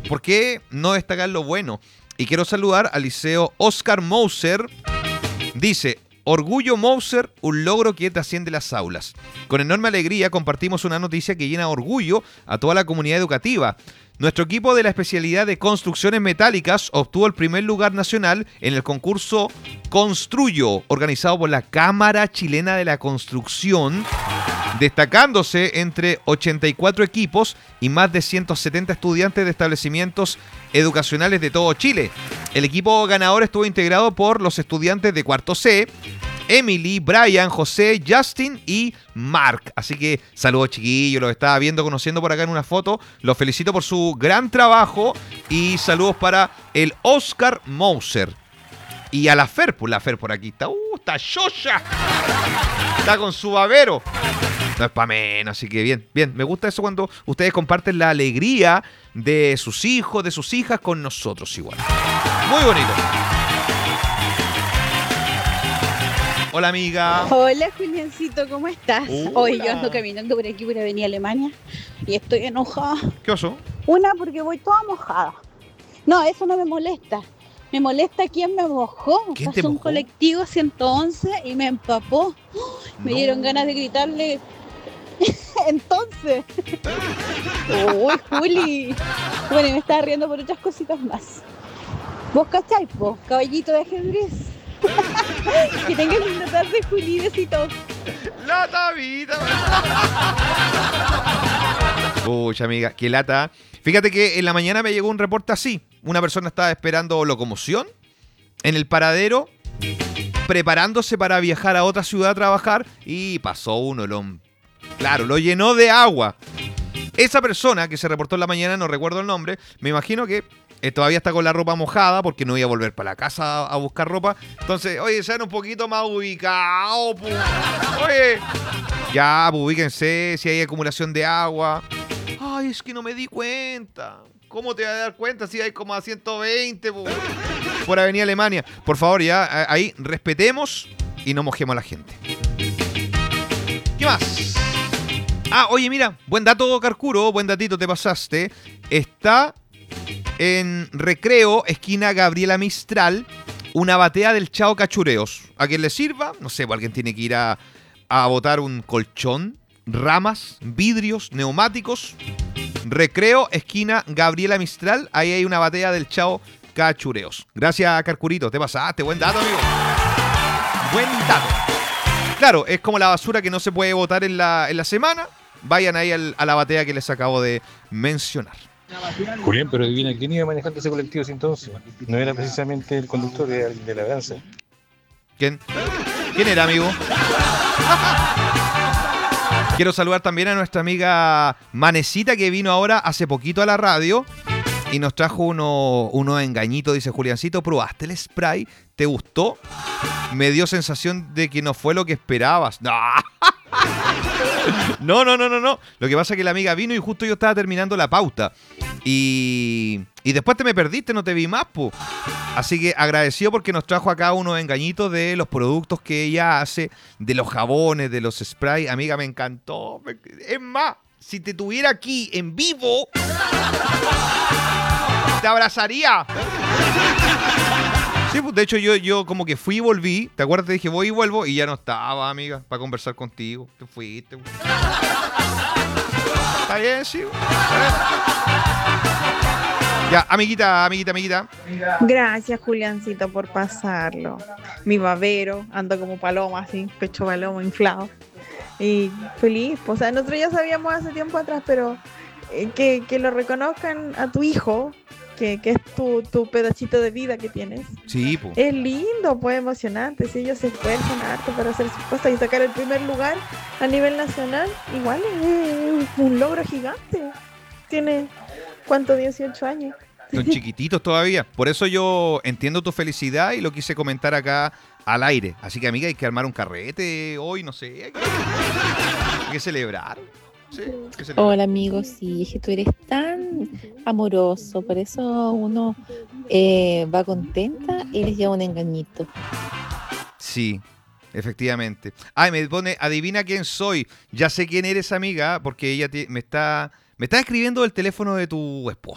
¿Por qué no destacar lo bueno? Y quiero saludar al Liceo Oscar Mouser. Dice: Orgullo Mouser, un logro que trasciende las aulas. Con enorme alegría compartimos una noticia que llena de orgullo a toda la comunidad educativa. Nuestro equipo de la especialidad de construcciones metálicas obtuvo el primer lugar nacional en el concurso Construyo, organizado por la Cámara Chilena de la Construcción, destacándose entre 84 equipos y más de 170 estudiantes de establecimientos educacionales de todo Chile. El equipo ganador estuvo integrado por los estudiantes de cuarto C, Emily, Brian, José, Justin y Mark. Así que saludos, chiquillos, los estaba viendo, conociendo por acá en una foto. Los felicito por su gran trabajo y saludos para el Oscar Mouser. Y a la Fer, pues la Fer por aquí está. Está Xoxa. Está con su babero. No es para menos, así que bien, bien. Me gusta eso cuando ustedes comparten la alegría de sus hijos, de sus hijas con nosotros igual. Muy bonito. Hola, amiga. Hola, Juliancito, ¿cómo estás? Hola. Hoy yo ando caminando por aquí, por Avenida Alemania, y estoy enojada. ¿Qué oso? Una, porque voy toda mojada. No, eso no me molesta. Me molesta quién me mojó. ¿Quién te Pasó un mojó? colectivo 111 y me empapó. Me dieron ganas de gritarle. Entonces. Uy, Juli. Bueno, y me estaba riendo por otras cositas más. ¿Vos cacháis, po? Caballito de ajedrez. Que tengas linda tarde, Juli, besitos. La tabita. Pucha, amiga, qué lata. Fíjate que en la mañana me llegó un reporte así. Una persona estaba esperando locomoción en el paradero, preparándose para viajar a otra ciudad a trabajar, y pasó uno, claro, lo llenó de agua. Esa persona que se reportó en la mañana, no recuerdo el nombre, me imagino que todavía está con la ropa mojada porque no iba a volver para la casa a buscar ropa. Entonces, oye, sean un poquito más ubicados, pu. Oye, ya, pues, ubíquense si hay acumulación de agua. Ay, es que no me di cuenta. ¿Cómo te vas a dar cuenta si hay como a 120 por Avenida Alemania? Por favor, ya, ahí respetemos y no mojemos a la gente. ¿Qué más? Ah, oye, mira, buen dato, Carcuro, buen datito te pasaste. Está en Recreo, esquina Gabriela Mistral, una batea del Chao Cachureos. ¿A quien le sirva? No sé, pues alguien tiene que ir a botar un colchón, ramas, vidrios, neumáticos. Recreo, esquina Gabriela Mistral, ahí hay una batea del Chao Cachureos. Gracias, Carcurito, te pasaste, buen dato, amigo. Buen dato. Claro, es como la basura que no se puede botar en la semana. Vayan ahí a la batea que les acabo de mencionar. Julián, pero adivina quién iba manejando ese colectivo entonces. No era precisamente el conductor, era alguien de la danza. ¿Quién era, amigo? Quiero saludar también a nuestra amiga Manecita, que vino ahora hace poquito a la radio y nos trajo unos engañitos. Dice: Juliancito, ¿probaste el spray? ¿Te gustó? Me dio sensación de que no fue lo que esperabas. No. No. Lo que pasa es que la amiga vino y justo yo estaba terminando la pauta. Y después te me perdiste, no te vi más, po. Así que agradecido porque nos trajo acá unos engañitos de los productos que ella hace, de los jabones, de los sprays. Amiga, me encantó. Es más, si te tuviera aquí en vivo, te abrazaría. Sí, pues de hecho yo como que fui y volví. ¿Te acuerdas? Te dije voy y vuelvo y ya no estaba, amiga, para conversar contigo. Te fuiste. Está bien, sí. Ya, amiguita. Gracias, Juliancito, por pasarlo. Mi babero, ando como paloma, así, pecho paloma inflado. Y feliz, o sea, nosotros ya sabíamos hace tiempo atrás, pero que lo reconozcan a tu hijo, que es tu pedacito de vida que tienes. Sí, pues. Es lindo, pues emocionante. Si ellos se esfuerzan harto para hacer sus cosas y sacar el primer lugar a nivel nacional, igual es un logro gigante. Tiene, ¿cuánto? 18 años. Son chiquititos todavía. Por eso yo entiendo tu felicidad y lo quise comentar acá al aire. Así que, amiga, hay que armar un carrete hoy, no sé. Hay que celebrar. Sí, hay que celebrar. Hola amigos, sí, es que tú eres tan amoroso, por eso uno va contenta y les lleva un engañito. Sí, efectivamente. Ay, me pone, adivina quién soy. Ya sé quién eres, amiga, porque ella me está escribiendo el teléfono de tu esposo.